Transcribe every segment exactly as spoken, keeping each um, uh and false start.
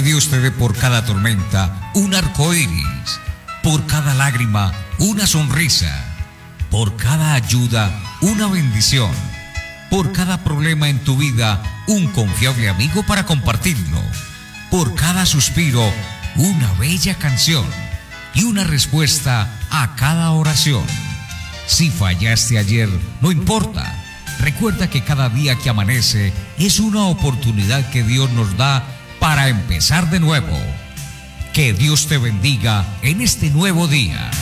Que Dios te dé por cada tormenta un arco iris, por cada lágrima una sonrisa, por cada ayuda una bendición, por cada problema en tu vida un confiable amigo para compartirlo, por cada suspiro una bella canción y una respuesta a cada oración. Si fallaste ayer, no importa. Recuerda que cada día que amanece es una oportunidad que Dios nos da para empezar de nuevo. Que Dios te bendiga en este nuevo día.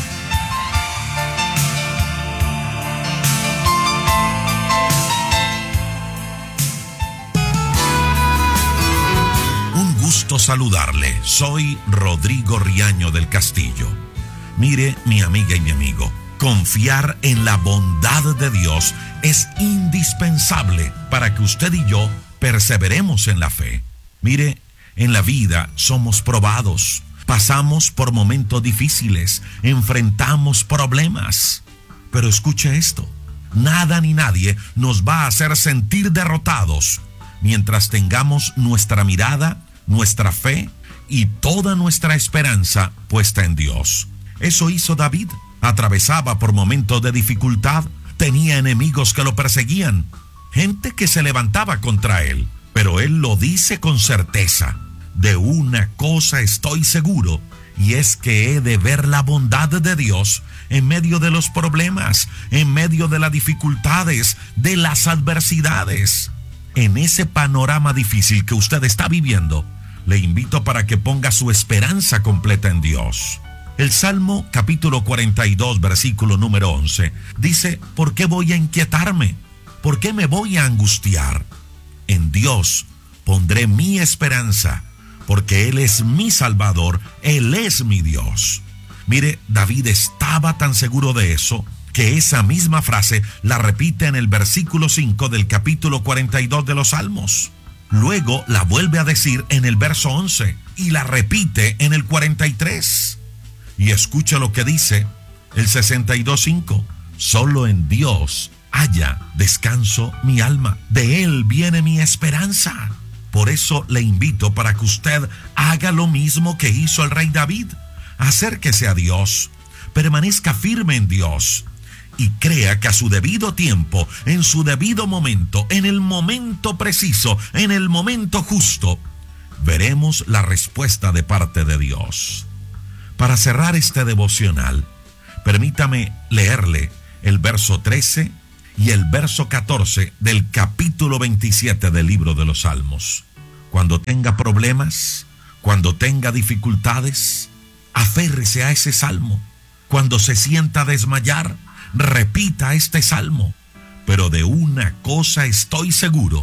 Un gusto saludarle. Soy Rodrigo Riaño del Castillo. Mire, mi amiga y mi amigo, confiar en la bondad de Dios es indispensable para que usted y yo perseveremos en la fe. Mire, en la vida somos probados, pasamos por momentos difíciles, enfrentamos problemas. Pero escuche esto, nada ni nadie nos va a hacer sentir derrotados mientras tengamos nuestra mirada, nuestra fe y toda nuestra esperanza puesta en Dios. Eso hizo David. Atravesaba por momentos de dificultad, tenía enemigos que lo perseguían, gente que se levantaba contra él, pero él lo dice con certeza: de una cosa estoy seguro, y es que he de ver la bondad de Dios en medio de los problemas, en medio de las dificultades, de las adversidades. En ese panorama difícil que usted está viviendo, le invito para que ponga su esperanza completa en Dios. El Salmo capítulo cuarenta y dos, versículo número once, dice: ¿por qué voy a inquietarme? ¿Por qué me voy a angustiar? En Dios pondré mi esperanza, porque Él es mi Salvador, Él es mi Dios. Mire, David estaba tan seguro de eso, que esa misma frase la repite en el versículo cinco del capítulo cuarenta y dos de los Salmos. Luego la vuelve a decir en el verso once y la repite en el cuarenta y tres. Y escucha lo que dice el sesenta y dos cinco. Solo en Dios haya descanso mi alma. De Él viene mi esperanza. Por eso le invito para que usted haga lo mismo que hizo el rey David. Acérquese a Dios, permanezca firme en Dios y crea que a su debido tiempo, en su debido momento, en el momento preciso, en el momento justo, veremos la respuesta de parte de Dios. Para cerrar este devocional, permítame leerle el verso trece y el verso catorce del capítulo veintisiete del libro de los Salmos. Cuando tenga problemas, cuando tenga dificultades, aférrese a ese salmo. Cuando se sienta desmayar, repita este salmo. Pero de una cosa estoy seguro,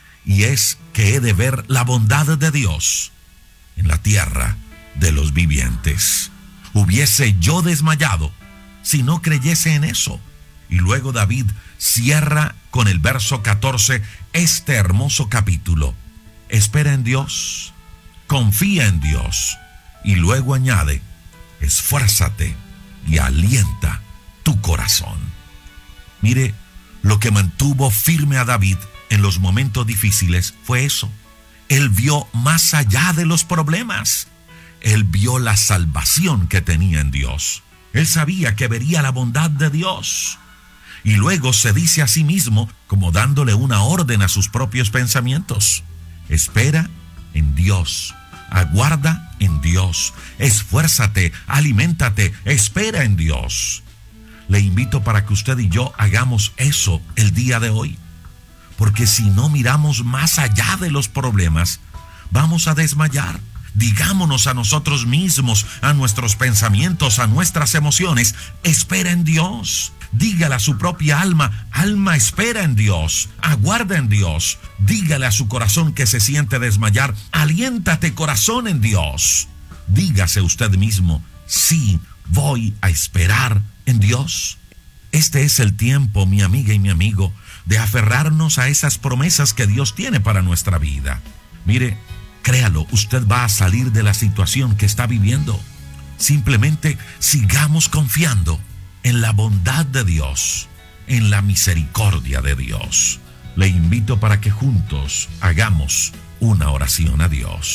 y es que he de ver la bondad de Dios en la tierra de los vivientes. Hubiese yo desmayado si no creyese en eso. Y luego David cierra con el verso catorce este hermoso capítulo. Espera en Dios, confía en Dios, y luego añade: esfuérzate y alienta tu corazón. Mire, lo que mantuvo firme a David en los momentos difíciles fue eso. Él vio más allá de los problemas. Él vio la salvación que tenía en Dios. Él sabía que vería la bondad de Dios. Y luego se dice a sí mismo, como dándole una orden a sus propios pensamientos: espera en Dios, aguarda en Dios, esfuérzate, aliméntate, espera en Dios. Le invito para que usted y yo hagamos eso el día de hoy. Porque si no miramos más allá de los problemas, vamos a desmayar. Digámonos a nosotros mismos, a nuestros pensamientos, a nuestras emociones: espera en Dios. Dígale a su propia alma: alma, espera en Dios, aguarda en Dios. Dígale a su corazón que se siente desmayar: aliéntate, corazón, en Dios. Dígase usted mismo: sí, voy a esperar en Dios. Este es el tiempo, mi amiga y mi amigo, de aferrarnos a esas promesas que Dios tiene para nuestra vida. Mire, créalo, usted va a salir de la situación que está viviendo. Simplemente sigamos confiando en la bondad de Dios, en la misericordia de Dios. Le invito para que juntos hagamos una oración a Dios.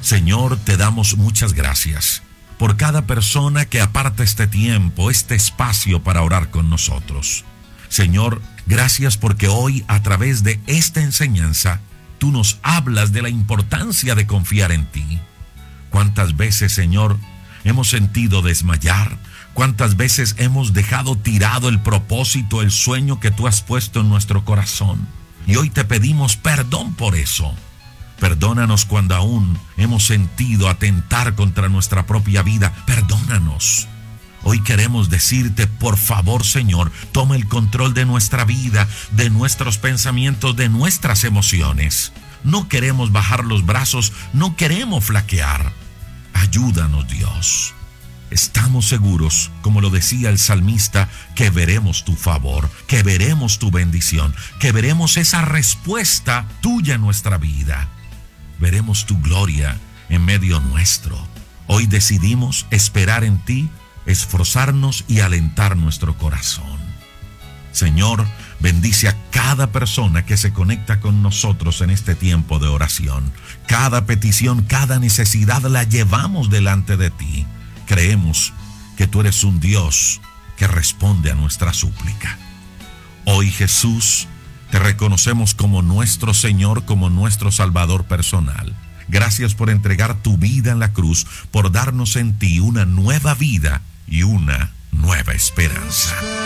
Señor, te damos muchas gracias por cada persona que aparta este tiempo, este espacio para orar con nosotros. Señor, gracias porque hoy, a través de esta enseñanza, tú nos hablas de la importancia de confiar en ti. ¿Cuántas veces, Señor, hemos sentido desmayar? ¿Cuántas veces hemos dejado tirado el propósito, el sueño que tú has puesto en nuestro corazón? Y hoy te pedimos perdón por eso. Perdónanos cuando aún hemos sentido atentar contra nuestra propia vida. Perdónanos. Hoy queremos decirte, por favor, Señor, toma el control de nuestra vida, de nuestros pensamientos, de nuestras emociones. No queremos bajar los brazos, no queremos flaquear. Ayúdanos, Dios. Estamos seguros, como lo decía el salmista, que veremos tu favor, que veremos tu bendición, que veremos esa respuesta tuya en nuestra vida. Veremos tu gloria en medio nuestro. Hoy decidimos esperar en ti, esforzarnos y alentar nuestro corazón. Señor, bendice a cada persona que se conecta con nosotros en este tiempo de oración. Cada petición, cada necesidad la llevamos delante de ti. Creemos que tú eres un Dios que responde a nuestra súplica. Hoy, Jesús, te reconocemos como nuestro Señor, como nuestro Salvador personal. Gracias por entregar tu vida en la cruz, por darnos en ti una nueva vida y una nueva esperanza.